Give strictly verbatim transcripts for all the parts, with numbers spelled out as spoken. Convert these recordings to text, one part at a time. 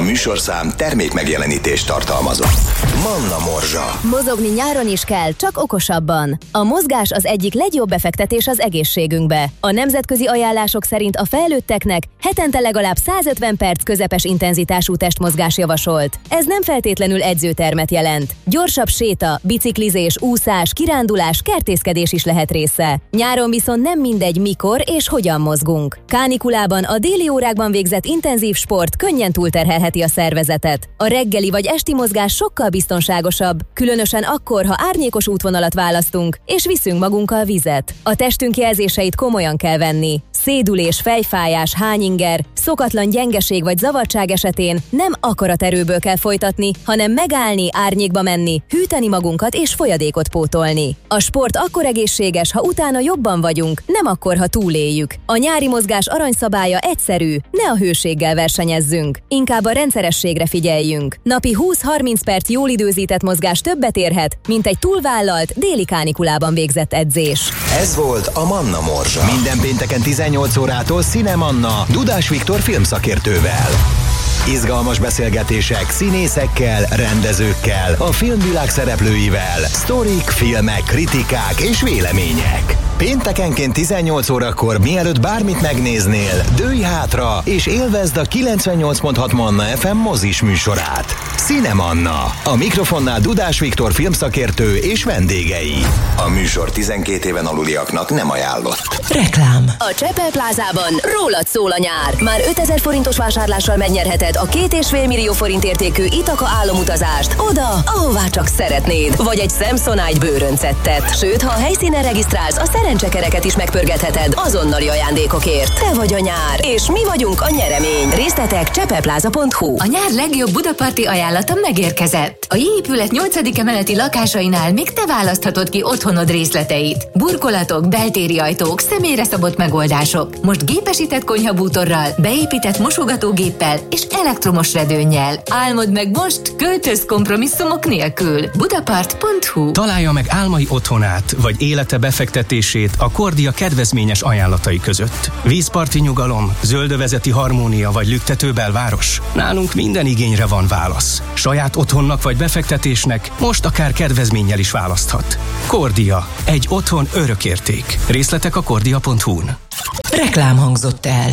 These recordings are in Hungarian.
műsorszám termék megjelenítést tartalmazott. Manna Morzsa. Mozogni nyáron is kell, csak okosabban. A mozgás az egyik legjobb befektetés az egészségünkbe. A nemzetközi ajánlások szerint a felnőtteknek hetente legalább százötven perc közepes intenzitású testmozgás javasolt. Ez nem feltétlenül edzőtermet jelent. Gyorsabb séta, biciklizés, úszás, kirándulás, kertészkedés is lehet része. Nyáron viszont nem mindegy, mikor és hogyan mozgunk. Kánikulában a déli órákban végzett intenzív sport könnyen túlterhelheti a szervezetet. A reggeli vagy esti mozgás sokkal biztonságosabb, különösen akkor, ha árnyékos útvonalat választunk, és viszünk magunkkal vizet. A testünk jelzéseit komolyan kell venni. Szédülés, fejfájás, hányinger, szokatlan gyengeség vagy zavartság esetén nem akaraterőből kell folytatni, hanem megállni, árnyékba menni, hűteni magunkat és folyadékot pótolni. A sport akkor egészséges, ha utána jobban vagyunk, nem akkor, ha túléljük. A nyári mozgás aranyszabálya egyszerű, ne a hőséggel versenyezzünk, inkább a rendszerességre figyeljünk. Napi húsz-harminc perc jól időzített mozgás többet érhet, mint egy túlvállalt déli kánikulában végzett edzés. Ez volt a Manna Morzsa. Minden pénteken tizennyolc órától Színe Manna, Dudás Viktor filmszakértővel. Izgalmas beszélgetések színészekkel, rendezőkkel, a filmvilág szereplőivel, sztorik, filmek, kritikák és vélemények. Péntekenként tizennyolc órakor, mielőtt bármit megnéznél, dőlj hátra és élvezd a kilencvennyolc pont hat Manna ef em mozis műsorát. Színe Manna. A mikrofonnál Dudás Viktor filmszakértő és vendégei. A műsor tizenkét éven aluliaknak nem ajánlott. Reklám. A Csepel Plázában rólad szól a nyár. Már ötezer forintos vásárlással megnyerheted a két és fél millió forint értékű Itaka álomutazást oda, ahová csak szeretnéd. Vagy egy Samsonite bőröncettet. Sőt, ha a helyszínen regisztrálsz, a szerencsekereket is megpörgetheted azonnali ajándékokért. Te vagy a nyár, és mi vagyunk a nyeremény. Részletek csepelpláza pont hu. A nyár legjobb budaparti ajánlata megérkezett. A J-épület nyolcadik emeleti lakásainál még te választhatod ki otthonod részleteit. Burkolatok, beltéri ajtók, személyre szabott megoldások. Most gépesített konyhabútorral, beépített mosogatógéppel és elektromos redőnnyel. Álmod meg most, költöz kompromisszumok nélkül. budapart pont hu. Találja meg álmai otthonát, vagy élete befektetését a Kordia kedvezményes ajánlatai között. Vízparti nyugalom, zöldövezeti harmónia vagy lüktető belváros? Nálunk minden igényre van válasz. Saját otthonnak vagy befektetésnek most akár kedvezménnyel is választhat. Kordia. Egy otthon örökérték. Részletek a kordia pont hu-n. Reklám hangzott el.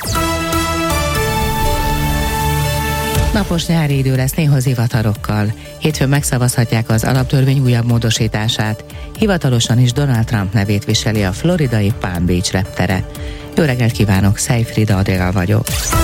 Napos nyári idő lesz néha zivatarokkal. Hétfőn megszavazhatják az alaptörvény újabb módosítását. Hivatalosan is Donald Trump nevét viseli a floridai Palm Beach reptere. Jó reggelt kívánok, Szejfrida Adél vagyok.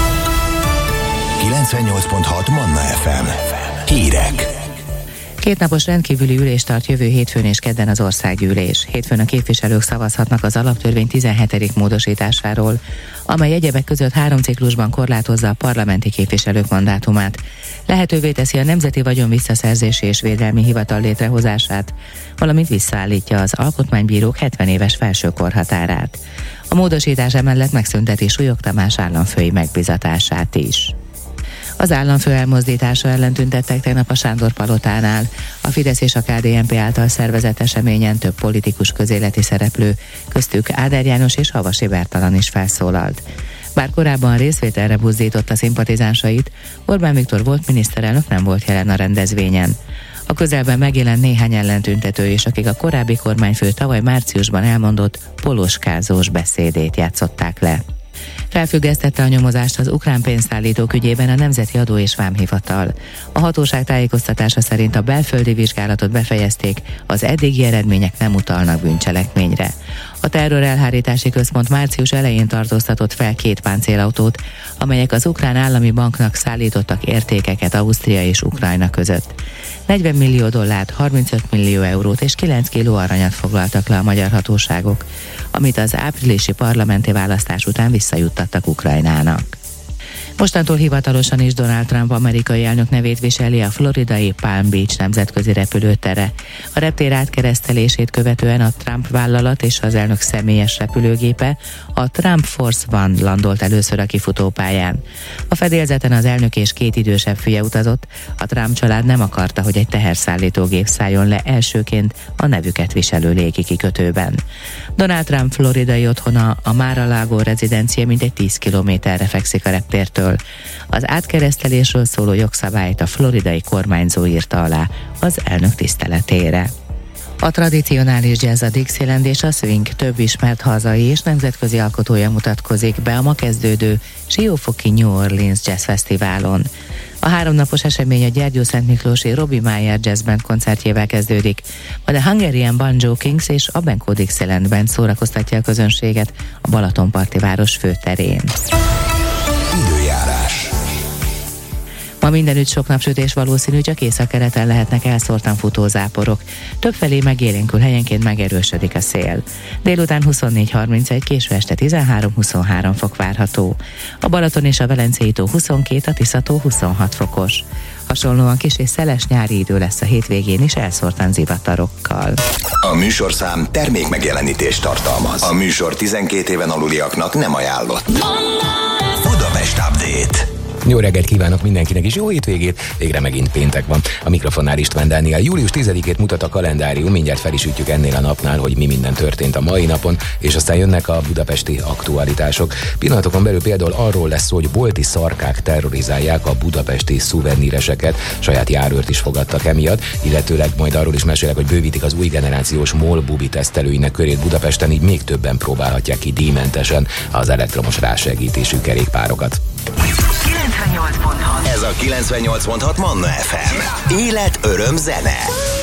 kilencvennyolc pont hat Manna ef em. Hírek. Kétnapos rendkívüli ülést tart jövő hétfőn és kedden az országgyűlés. Hétfőn a képviselők szavazhatnak az alaptörvény tizenhetedik módosításáról, amely egyebek között három ciklusban korlátozza a parlamenti képviselők mandátumát. Lehetővé teszi a Nemzeti Vagyon Visszaszerzési és Védelmi Hivatal létrehozását, valamint visszaállítja az alkotmánybírók hetven éves felső korhatárát. A módosítás emellett megszünteti Súlyog Tamás államfői megbízatását is. Az államfő elmozdítása ellen tüntettek tegnap a Sándor palotánál. A Fidesz és a ká dé en pé által szervezett eseményen több politikus közéleti szereplő, köztük Áder János és Havasi Bertalan is felszólalt. Bár korábban részvételre buzdította szimpatizánsait, Orbán Viktor volt miniszterelnök nem volt jelen a rendezvényen. A közelben megjelent néhány ellentüntető is, akik a korábbi kormányfő tavaly márciusban elmondott poloskázós beszédét játszották le. Felfüggesztette a nyomozást az ukrán pénzszállítók ügyében a Nemzeti Adó és Vámhivatal. A hatóság tájékoztatása szerint a belföldi vizsgálatot befejezték, az eddigi eredmények nem utalnak bűncselekményre. A terrorelhárítási központ március elején tartóztatott fel két páncélautót, amelyek az ukrán állami banknak szállítottak értékeket Ausztria és Ukrajna között. negyven millió dollárt, harmincöt millió eurót és kilenc kiló aranyat foglaltak le a magyar hatóságok, amit az áprilisi parlamenti választás után visszajuttattak Ukrajnának. Mostantól hivatalosan is Donald Trump amerikai elnök nevét viseli a floridai Palm Beach nemzetközi repülőtere. A reptér átkeresztelését követően a Trump vállalat és az elnök személyes repülőgépe, a Trump Force One landolt először a kifutópályán. A fedélzeten az elnök és két idősebb fia utazott, a Trump család nem akarta, hogy egy teherszállítógép szálljon le elsőként a nevüket viselő légi kikötőben. Donald Trump floridai otthona, a Mar-a-Lago rezidencia mintegy tíz kilométerre fekszik a reptértől. Az átkeresztelésről szóló jogszabályt a floridai kormányzó írta alá az elnök tiszteletére. A tradicionális jazz, a Dixieland és a swing több ismert hazai és nemzetközi alkotója mutatkozik be a ma kezdődő siófoki New Orleans Jazz Fesztiválon. A háromnapos esemény a Gyergyószentmiklósi Robbie Meyer Jazz Band koncertjével kezdődik, majd a Hungarian Banjo Kings és a Benko Dixieland Band szórakoztatja a közönséget a Balatonparti város főterén. Időjárás. Ma mindenütt sok napsütés valószínű, csak északkeleten lehetnek elszórtan futó záporok. Többfelé megélénkül, helyenként megerősödik a szél. Délután huszonnégy harmincegy, késő este tizenhárom huszonhárom fok várható. A Balaton és a Velencei tó huszonkét, a Tisza tó huszonhat fokos. Hasonlóan kis és szeles nyári idő lesz a hétvégén is elszórtan zivatarokkal. A műsorszám termék megjelenítést tartalmaz. A műsor tizenkét éven aluliaknak nem ajánlott. Budapest Update. Jó reggelt kívánok mindenkinek, és jó hétvégét, végre megint péntek van. A mikrofonnál István Dániel. július tizedikét mutat a kalendárium, mindjárt fel is ütjük ennél a napnál, hogy mi minden történt a mai napon, és aztán jönnek a budapesti aktualitások. Pillanatokon belül például arról lesz szó, hogy bolti szarkák terrorizálják a budapesti szuveníreseket, saját járőrt is fogadtak emiatt, illetőleg majd arról is mesélek, hogy bővítik az új generációs MOL bubi tesztelőinek körét Budapesten, így még többen próbálhatják ki díjmentesen az elektromos rásegítésű kerékpárokat. Ez a kilencvennyolc pont hat Manna ef em. Élet, öröm, zene.